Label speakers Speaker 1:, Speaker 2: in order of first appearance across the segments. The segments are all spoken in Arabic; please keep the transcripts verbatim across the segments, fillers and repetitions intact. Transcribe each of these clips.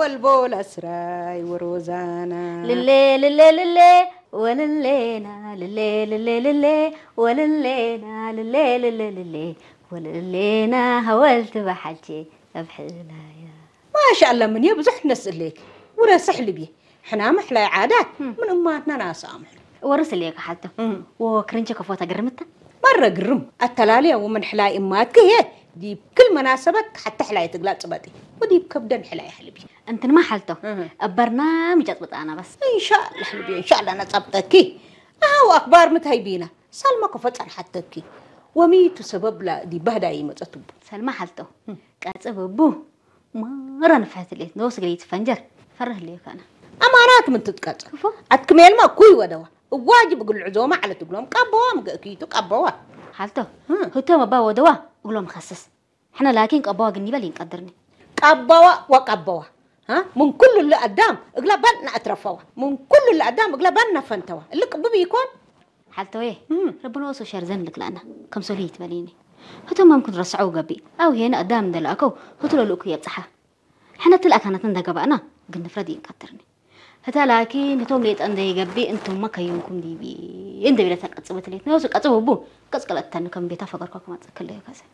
Speaker 1: والبول أسراي وروزانا
Speaker 2: للي للي للي وللينا للي للي للي وللينا للي للي للي وللينا هولت بحجي بحلايا
Speaker 1: ما شاء الله من يبزح نسألك ولا سحل بيه حنا محلى عادات من أماتنا ناس أمح
Speaker 2: ورسل ليك حتى وكرنشة كفوتها قرمتها
Speaker 1: مرة قرم التلالية ومن حلاي أماتك هي دي بكل مناسبة حتى حلاي تقلات صباتي ودي بكبدا حلاي حلبي
Speaker 2: أنت ما حلته البرنامج أضبط أنا بس
Speaker 1: إن شاء الله حلبي إن شاء الله أنا صبتكي أهو أخبار متهيبينا سلمى كفت عن حتىكي وميتو سبب لا دي بهدا يمتطب
Speaker 2: سلمى حلته كاتب أبوه مرة نفعت لي نوصل لي تفنجر فره لي أنا
Speaker 1: أمانات من تتقطع أتكمل ما كوي ودوا واجب أقول العزومة على تقولهم كابوا مقاكيتو كابوا
Speaker 2: حالته هو تو ما باو دوا قولهم مخصص احنا لكن كابوا قني بالين قدرني
Speaker 1: كابوا وكابوا ها من كل اللي قدام اغلبنا اترفوا من كل اللي قدام اغلبنا فنتوا اللي كبب يكون
Speaker 2: حالته ايه ربنا وصو شرزن لك لأنا كم سوليت باليني هو ما ممكن رسعوا قبي او هنا قدام دلاكو هو تلو لوكو يبصحه احنا تلقى كانت ندق بقنا قلنا فردين قدرني هتا لكن هتوم ليت أندي جبي أنتم ما كيونكم دي بي إنت بلا تنقصبت ليت نوسك أتصوب بو قصقلت تنكم بيتفقر كم تذكر ليه كذا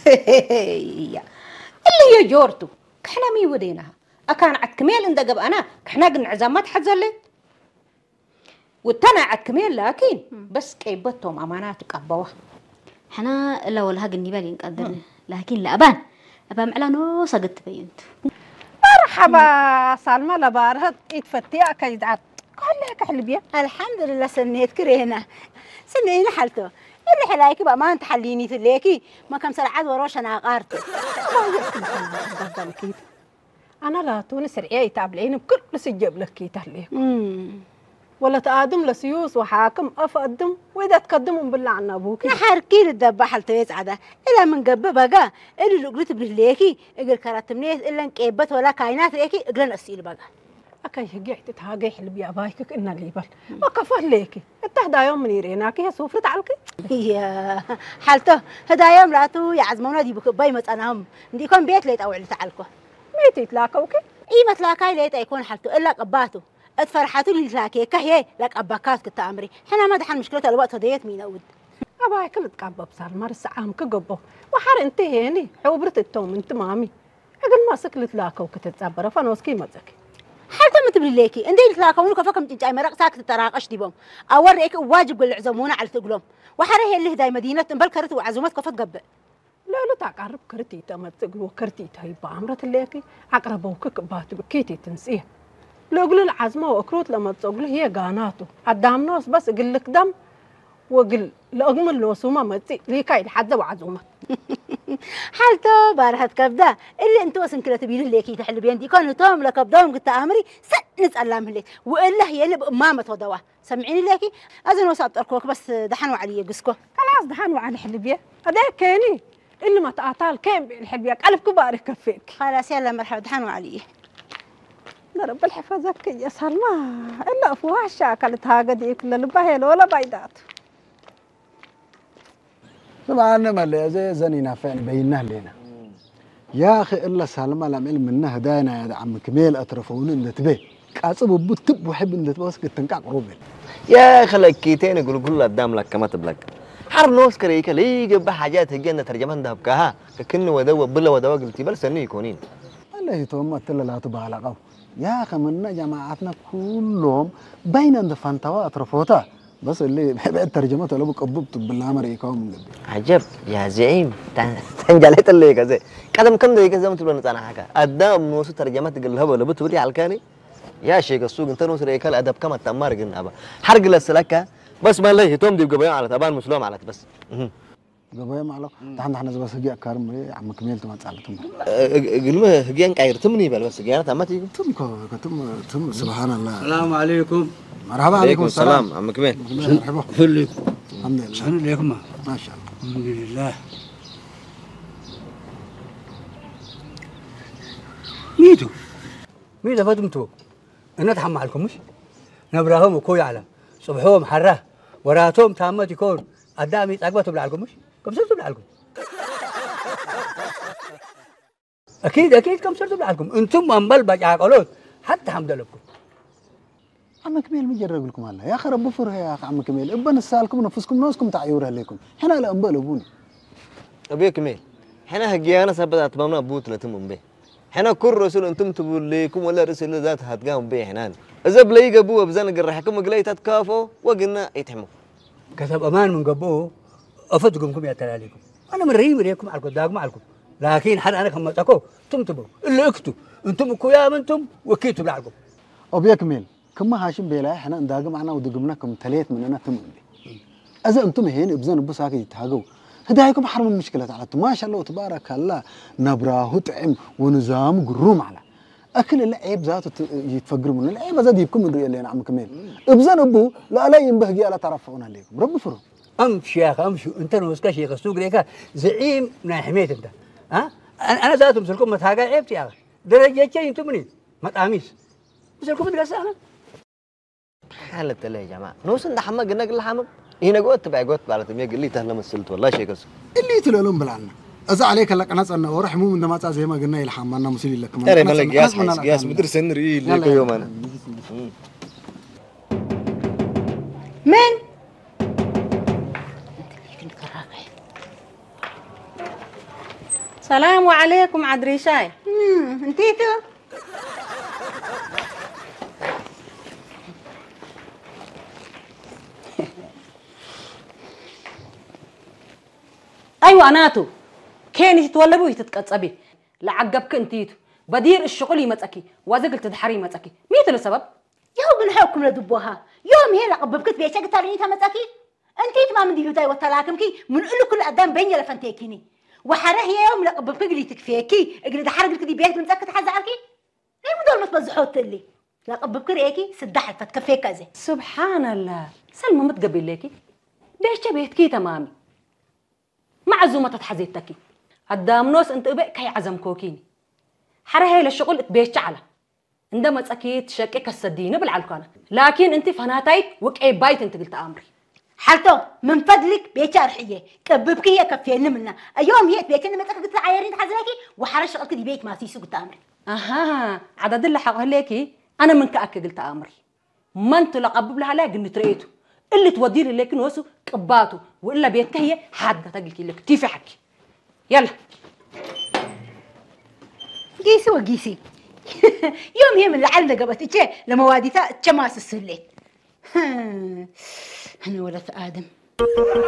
Speaker 1: اللي هي جورتو إحنا مي ودينها أكان عد كميل إن دقب أنا إحنا قلنا عزامات حزلت والتنا عد كميل لكن بس كيبتهم أماناتك أبوه
Speaker 2: إحنا لو لها قلني بالي نقدرني لكن لأبان أبان على نوسا قد بينت
Speaker 3: مرحبا سلمى لبارهد يتفتيا كيدعت قال لك حلبيه الحمد لله سنيت كرينا سنينا حالته اللي حلايك بقى ما انت حليني تليكي ما كم سرعات وروش انا غارت انا لا تونس رعيه تابلين بكل سجب لك كي تهليك ولا تقدم لسيوس وحاكم افقدم واذا تقدمهم بالله عن ابوك نحركي الدباحه التويس عدا الا من قبه بقى اللي لقيت بليكي اجل كراتمنيت الا انقيبت ولا كاينات ليكي اجل اسيل بقى اكاي هجيت تهاجي حلبي ابايك ان ليبل وقفه ليكي تهدى يوم من يريناكي هي سفرت عليك يا حالته هدا يوم لاتو يا عزمونا دي بكباي مصناهم دي كون بيت ليت او علت علكو ميتي تلاقوكي اي متلاقاي ليت يكون حالته الا قباته اتفرحتوا لي تلاكي كهي لك أباكات كنت أمري حنا ما دحن مشكلة الوقت هديت مين أود أباي كل تقبب صار مر الساعة كجبه وحر انت هني حوبرت التوم انت مامي أجل ما سكلت لاكو كتتصبر فنوس كي مزكي حتى ما تبري ليكي اندي تلاكو لك فكم تنجاي مرق ساكت تراقش ديبهم أوريك واجب قل عزمونا على تقولهم وحر هي اللي هداي مدينة بل كرت وعزومات كفت قبل لا لا تقرب كرتي تما تقولوا كرتي تهي بعمرة ليكي عقربوك كبات بكيتي تنسيه لو قل العزمة وأكروت لما تقول هي قاناته قدام ناس بس قل لك دم وقل لأجمل الوسومة ما تي ليه كاي لحد وعزومة حالته بارهت كبدا اللي انتوا سنكلة تبين اللي كي تحل بين دي كانوا توم لكبداهم قلت أمري سنسأل لهم اللي وإلا هي اللي بأمامة ودوا سمعيني ليكي أذن وصابت أركوك بس دحنوا علي قسكو خلاص دحنوا على حلبية هذا كاني اللي ما تقاطع كان بالحلبية ألف كبار كفيك خلاص يلا مرحبا دحنوا علي رب الحفاظك يا سلمى إلا أفواه شاكلت هاجديك للبهيل ولا بيدات
Speaker 4: طبعا ما اللي زي زنينا فين بينه لنا يا أخي إلا سلمى لم علم منه هدانا يا عم كميل أطرفون اللي تبيه كاسب وبتب وحب اللي تبغى تنقع قروبين
Speaker 5: يا خلك كيتين يقول كل قدام لك كما تبلك حر نوس كريك ليه جب حاجات هجينا ترجمان ده بكها كأنه ودوا بلا ودوا قلتي بل سني يكونين
Speaker 4: الله يتوما تلا لا تبغى لقوا يا أخي منا جماعتنا كلهم بين عند فانتوا أطرفوتا بس اللي بعد ترجمته لو بقبضت بالأمر يكون
Speaker 5: عجب يا زعيم تنجلت اللي كذا قدم كم ده كذا متبلن أنا حكا أدام نوس ترجمات قلها ولا بتوري على الكاني يا شيخ السوق أنت نوس ريكال أدب كم التمار قلنا أبا حرق للسلكة بس ما الله توم دي قبيان على تبان مسلم على بس
Speaker 4: قبيان معلق تحنا احنا بس هجي أكرم عم كميل تما تعلتهم
Speaker 5: قلنا هجيان كاير تمني بل بس هجيان تمتي
Speaker 4: تم كا تم تم سبحان الله
Speaker 6: السلام عليكم
Speaker 4: مرحبا عليكم السلام
Speaker 5: عم كميل
Speaker 4: مرحبا
Speaker 6: فلك
Speaker 4: الحمد لله
Speaker 6: شنو عليكم
Speaker 4: ما شاء الله
Speaker 6: الحمد لله ميتو ميتو فاتمتو أنا أتحمل عليكم مش نبراهم وكوي على صبحهم حره وراتهم تامت يكون قدامي عقبتهم لعلكم مش كم سنتم لعلكم اكيد اكيد كم صرتوا لكم انتم منبل بجاقلوت حتى حمد لكم
Speaker 4: عم كميل مجرب لكم الله يا اخي رب فرها يا اخي عم كميل ابن السالكم نفسكم ناسكم تعيورها لكم هنا لا انبل ابوني
Speaker 5: ابي كميل حنا هجيانا سبت اتممنا بوت لتم به حنا كل رسول انتم تقول لكم ولا رسول ذات هتقام به حنان اذا بلاي قبوه بزن قرحكم قليت تكافوا وقلنا يتحموا
Speaker 6: كتب امان من قبوه افتكمكم يا تلاليكم انا من رهيب ليكم على القداق معكم لكن حد انا كم تكو تمتبوا اللي اكتوا انتم كويا منتم وكيتوا لعكم
Speaker 4: ابي كميل كما هاشم بيلا احنا نداق معنا ودقمناكم تليت من انا تم اذا انتم هين بزن بساك يتهاجوا هدايكم حرم المشكلة على ما شاء الله تبارك الله نبراه طعم ونظام قروم على اكل العيب ذاته يتفقروا من العيب زاد يبكم من ريال عم كميل ابزن ابو لا لا ينبهقي على طرفنا عليكم رب فرو
Speaker 6: امشي يا اخي امشي انت نوسكا شيخ السوق ليك زعيم من حميت انت ها انا ذات مسلكم متهاجا عيبتي يا اخي درجه شيء انتم منين ما تقاميس مسلكم دراسه انا
Speaker 5: حالة يا جماعه نوصل نحمق قلنا قل حمق هنا قوت تبع قوت بعد تمية قال لي تهلا مسلت والله شيء كسو
Speaker 4: اللي تلولون بلعنا اذا عليك لك انا صرنا ورحمو من ما زي ما قلنا يلحم انا مسلي لك
Speaker 5: ترى ملك قياس قياس مدرس نري لك يوم انا
Speaker 1: من
Speaker 3: السلام عليكم عدريشاي
Speaker 1: انتيتو
Speaker 3: ايوه اناتو كان يتولبوا يتتقصبي لعقبك انتيتو بدير الشغل يمصكي وازقل تدحري يمصكي ميت السبب
Speaker 1: يوم من حكم لدبوها يوم هي لقببكت بيشك تاريني تمصكي انتيت ما من ديو تاي وتلاكمكي من قلو كل قدام بيني لفنتيكيني وحره هي يوم لقببك اللي تكفيكي اقلي دحرق لك دي بيت مصك تحزعكي ليه مدول ما تبزحوت لي لقببك ريكي سدحت فتكفيك كذا
Speaker 3: سبحان الله سلمى متقبل ليكي بيش بيتكي تمامي معزومة تتحزيتكي قدام نوس انت ابي كي عزم كوكيني حره هي للشغل تبيش على عندما تسكيت شكك السدينه بالعلقانه لكن انت فناتايت وكاي بايت انت قلت امري
Speaker 1: حالتو من فضلك بيشارحيه كببك هي كفينا منا اليوم هي بيتنا ما قلت عايرين حزنكي وحرش قلت لي بيت ما سيسو قلت امري
Speaker 3: اها عدد اللي حق ليكي انا من كاك قلت امري ما انت لقبب لها لا قلت ريته اللي تودي لي لكن وسو قباته والا بيتها هي حد تقلك لك تيفي حكي يلا
Speaker 1: قيسي وقيسي يوم هي من العلة قبتك لما واديتها تشماس السليت انا ولد ادم